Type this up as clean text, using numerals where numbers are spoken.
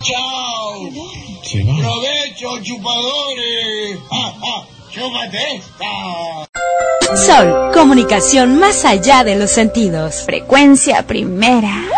Chao. Se va. Provecho, chupadores. Chúpate esta. Sol, comunicación más allá de los sentidos. Frecuencia primera.